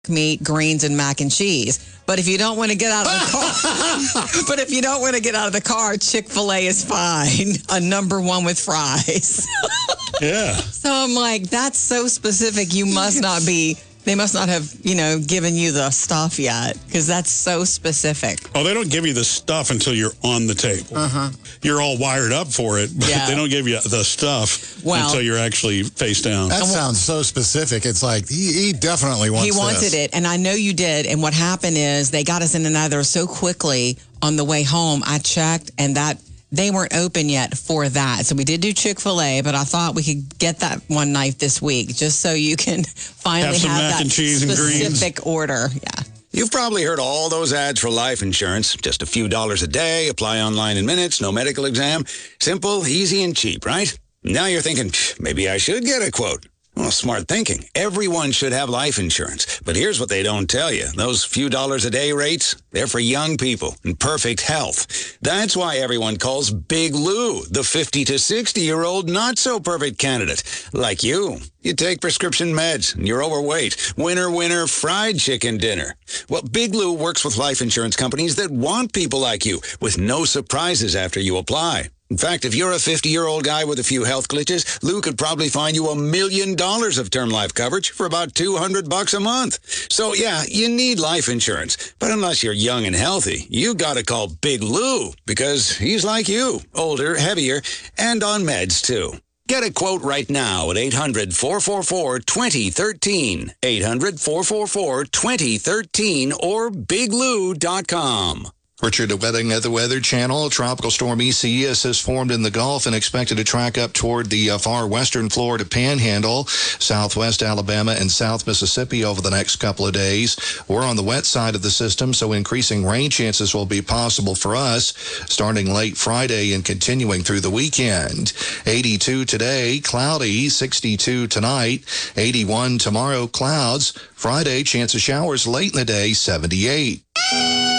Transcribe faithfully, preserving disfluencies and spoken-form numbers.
meat, greens, and mac and cheese. But if you don't want to get out of the car, but if you don't want to get out of the car, Chick-fil-A is fine. A number one with fries. Yeah. So I'm like, that's so specific. You must not be. They must not have, you know, given you the stuff yet, because that's so specific. Oh, they don't give you the stuff until you're on the table. Uh-huh. You're all wired up for it, but Yeah. they don't give you the stuff well, until you're actually face down. That sounds so specific. It's like, he, he definitely wants He wanted this. it, and I know you did. And what happened is they got us in another so quickly on the way home. I checked, and that they weren't open yet for that. So we did do Chick-fil-A, but I thought we could get that one night this week just so you can finally Have some have mac that and cheese and greens. specific order. Yeah. You've probably heard all those ads for life insurance. Just a few dollars a day, apply online in minutes, no medical exam. Simple, easy, and cheap, right? Now you're thinking, maybe I should get a quote. Well, smart thinking. Everyone should have life insurance. But here's what they don't tell you. Those few dollars a day rates, they're for young people in perfect health. That's why everyone calls Big Lou the fifty to sixty-year-old not-so-perfect candidate. Like you. You take prescription meds, and you're overweight. Winner, winner, fried chicken dinner. Well, Big Lou works with life insurance companies that want people like you, with no surprises after you apply. In fact, if you're a fifty-year-old guy with a few health glitches, Lou could probably find you a million dollars of term life coverage for about two hundred bucks a month. So, yeah, you need life insurance. But unless you're young and healthy, you gotta call Big Lou, because he's like you, older, heavier, and on meds, too. Get a quote right now at eight hundred, four four four, two zero one three, eight hundred, four four four, two zero one three, or big lou dot com. Richard, the weather at the Weather Channel. Tropical storm Isaias has formed in the Gulf and expected to track up toward the uh, far western Florida Panhandle, southwest Alabama, and south Mississippi over the next couple of days. We're on the wet side of the system, so increasing rain chances will be possible for us starting late Friday and continuing through the weekend. eighty-two today, cloudy, sixty-two tonight, eighty-one tomorrow, clouds. Friday, chance of showers late in the day, seventy-eight.